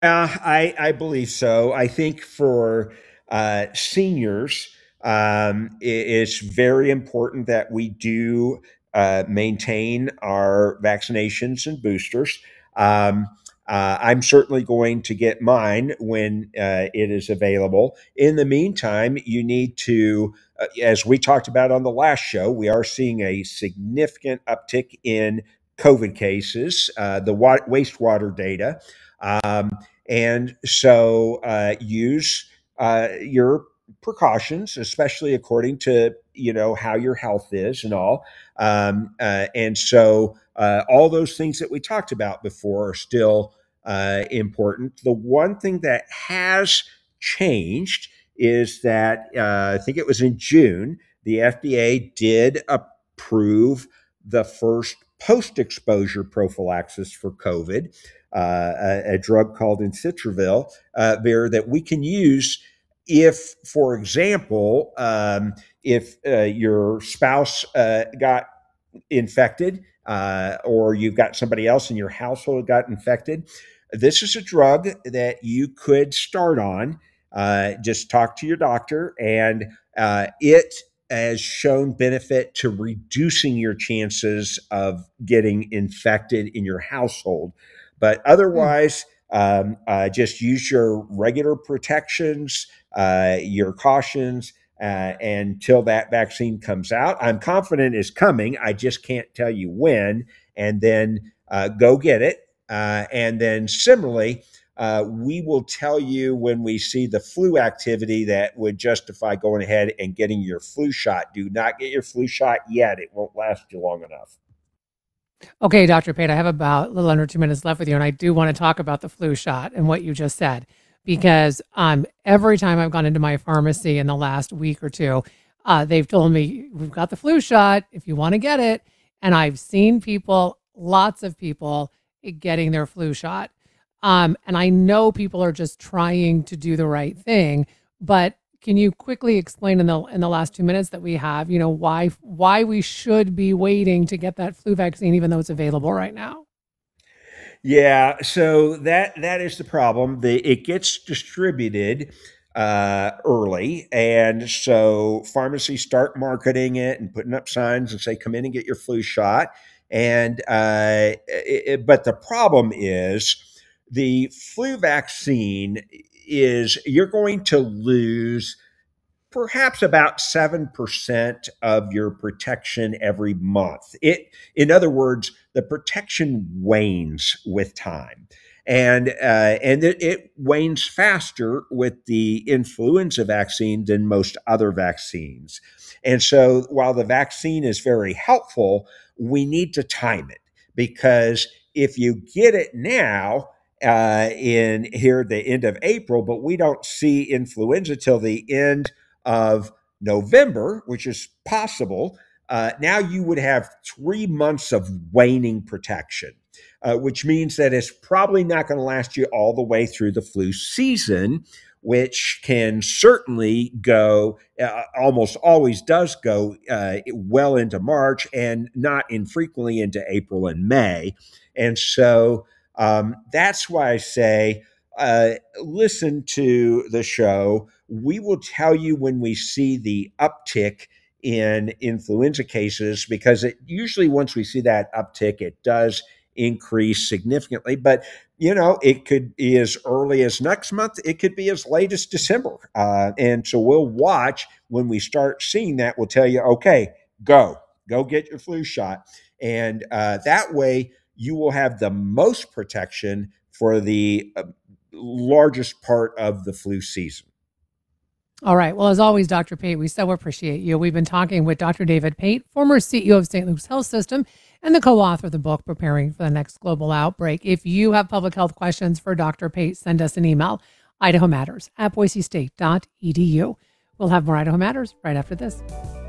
I believe so. I think for seniors, it's very important that we do maintain our vaccinations and boosters. Um, I'm certainly going to get mine when it is available. In the meantime, you need to, as we talked about on the last show, we are seeing a significant uptick in COVID cases, the wastewater data. Um, and so use your precautions, especially according to how your health is and all. And so all those things that we talked about before are still important. The one thing that has changed is that I think it was in June, the FDA did approve the first post exposure prophylaxis for COVID, a drug called encitravir, that we can use if, for example, if your spouse got infected, or you've got somebody else in your household got infected. This is a drug that you could start on. Just talk to your doctor, and it has shown benefit to reducing your chances of getting infected in your household. But Hmm. otherwise, just use your regular protections, your cautions, until that vaccine comes out. I'm confident it's coming. I just can't tell you when. And then go get it. And then similarly, we will tell you when we see the flu activity that would justify going ahead and getting your flu shot. Do not get your flu shot yet. It won't last you long enough. Okay, Dr. Pate, I have about a little under 2 minutes left with you, and I do want to talk about the flu shot and what you just said, because every time I've gone into my pharmacy in the last week or two, they've told me we've got the flu shot if you want to get it, and I've seen people, lots of people, getting their flu shot, and I know people are just trying to do the right thing, but can you quickly explain in the last 2 minutes that we have, why we should be waiting to get that flu vaccine even though it's available right now? Yeah, so that is the problem. It gets distributed early, and so pharmacies start marketing it and putting up signs and say, "Come in and get your flu shot." And but the problem is the flu vaccine is you're going to lose perhaps about 7% of your protection every month. In other words, the protection wanes with time. And it wanes faster with the influenza vaccine than most other vaccines. And so while the vaccine is very helpful, we need to time it, because if you get it now, in here at the end of April, but we don't see influenza till the end of November, which is possible, now you would have 3 months of waning protection, which means that it's probably not going to last you all the way through the flu season, which can certainly go, almost always does go well into March, and not infrequently into April and May. And so that's why I say, listen to the show. We will tell you when we see the uptick in influenza cases, because it usually, once we see that uptick, it does increase significantly. But it could be as early as next month, it could be as late as December. And so we'll watch. When we start seeing that, we'll tell you, okay, go get your flu shot. And that way you will have the most protection for the largest part of the flu season. All right. Well, as always, Dr. Pate, we so appreciate you. We've been talking with Dr. David Pate, former CEO of St. Luke's Health System and the co-author of the book, Preparing for the Next Global Outbreak. If you have public health questions for Dr. Pate, send us an email, Idaho Matters at boisestate.edu. We'll have more Idaho Matters right after this.